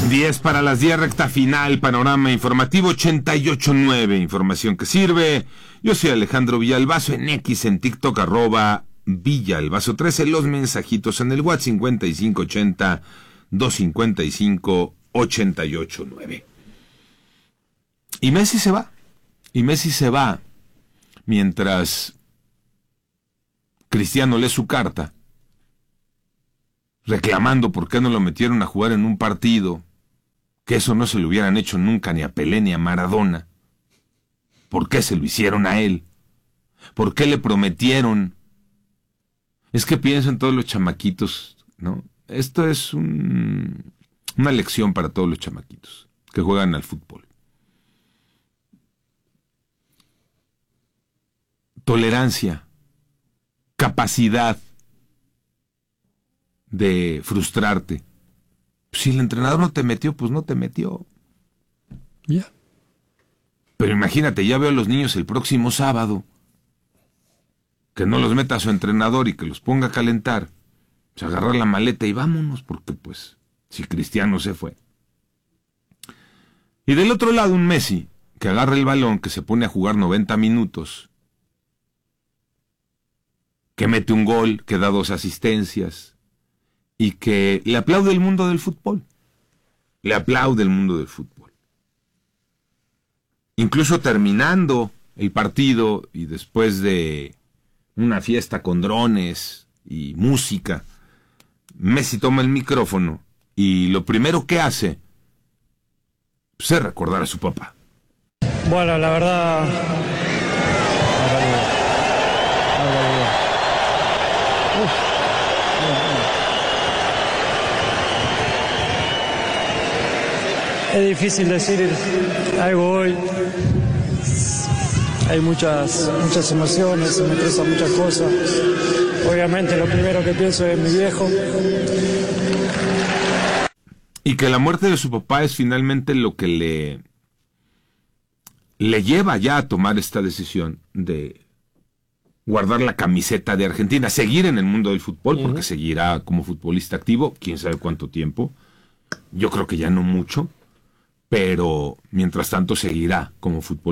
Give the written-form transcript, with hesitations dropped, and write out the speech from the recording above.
10 para las 10, recta final, panorama informativo 88.9, información que sirve. Yo soy Alejandro Villalbazo, en X, en TikTok, @Villalbazo13, los mensajitos en el WhatsApp 5580-255-889. Y Messi se va, mientras Cristiano lee su carta, reclamando por qué no lo metieron a jugar en un partido, que eso no se lo hubieran hecho nunca ni a Pelé ni a Maradona. ¿Por qué se lo hicieron a él? ¿Por qué le prometieron? Es que pienso en todos los chamaquitos, ¿no? Esto es una lección para todos los chamaquitos que juegan al fútbol. Tolerancia, capacidad de frustrarte. Si el entrenador no te metió, pues no te metió. Ya. Pero imagínate, ya veo a los niños el próximo sábado, que no los meta a su entrenador y que los ponga a calentar, pues agarrar la maleta y vámonos, porque pues, si Cristiano se fue. Y del otro lado un Messi, que agarra el balón, que se pone a jugar 90 minutos, que mete un gol, que da 2 asistencias, y que le aplaude el mundo del fútbol. Le aplaude el mundo del fútbol. Incluso terminando el partido y después de una fiesta con drones y música, Messi toma el micrófono y lo primero que hace pues, es recordar a su papá. Bueno, la verdad... Es difícil decir algo hoy. Hay muchas emociones, se me cruzan muchas cosas. Obviamente lo primero que pienso es mi viejo. Y que la muerte de su papá es finalmente lo que le lleva ya a tomar esta decisión de guardar la camiseta de Argentina, seguir en el mundo del fútbol, porque seguirá como futbolista activo, quién sabe cuánto tiempo. Yo creo que ya no mucho, pero mientras tanto seguirá como futbolista.